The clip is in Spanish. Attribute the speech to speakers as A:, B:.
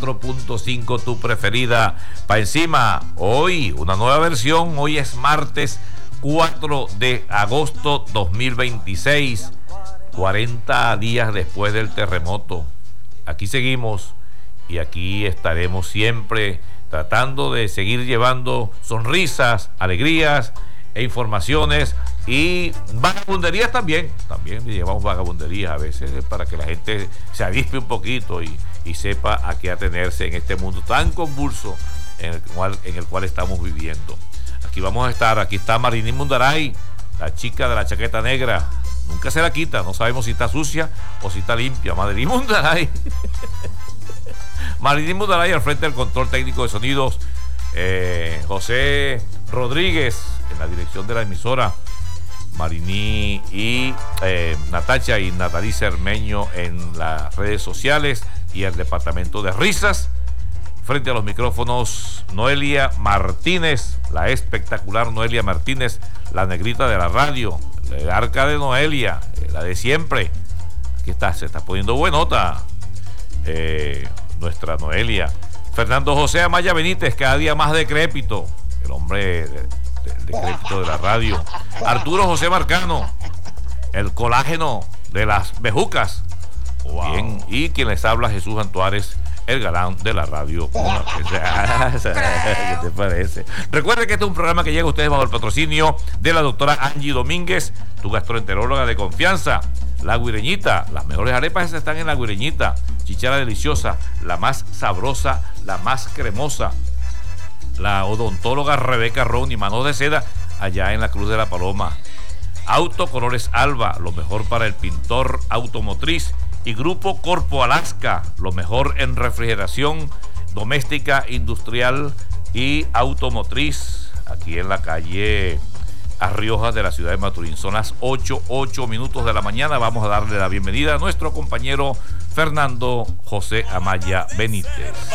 A: 94.5, tu preferida. Pa' encima, hoy, una nueva versión. Hoy es martes 4 de agosto 2026. 40 días después del terremoto. Aquí seguimos y aquí estaremos siempre tratando de seguir llevando sonrisas, alegrías e informaciones y vagabunderías también. También llevamos vagabunderías a veces para que la gente se avispe un poquito y sepa a qué atenerse en este mundo tan convulso en el cual estamos viviendo. Aquí vamos a estar, aquí está Mariní Mundaray, la chica de la chaqueta negra. Nunca se la quita, no sabemos si está sucia o si está limpia. Mariní Mundaray. Mariní Mundaray al frente del control técnico de sonidos. José Rodríguez en la dirección de la emisora. Mariní y Natacha y Natalí Cermeño en las redes sociales y el departamento de risas. Frente a los micrófonos, Noelia Martínez, la espectacular Noelia Martínez, la negrita de la radio, el arca de Noelia, la de siempre. Aquí está, se está poniendo buenota nuestra Noelia. Fernando José Amaya Benítez, cada día más decrépito, el hombre del decrépito de la radio. Arturo José Marcano, el colágeno de las bejucas. Wow. Bien, y quien les habla, Jesús Antuárez, el galán de la radio. ¿Qué te parece? Recuerde que este es un programa que llega a ustedes bajo el patrocinio de la doctora Angie Domínguez, tu gastroenteróloga de confianza. La Guireñita, las mejores arepas están en La Guireñita. Chichara deliciosa, la más sabrosa, la más cremosa. La odontóloga Rebeca Ron y Manos de Seda, allá en la Cruz de la Paloma. Autocolores Alba, lo mejor para el pintor automotriz. Y Grupo Corpo Alaska, lo mejor en refrigeración doméstica, industrial y automotriz. Aquí en la calle Arriojas de la ciudad de Maturín. Son las 8 minutos de la mañana. Vamos a darle la bienvenida a nuestro compañero Fernando José Amaya Benítez.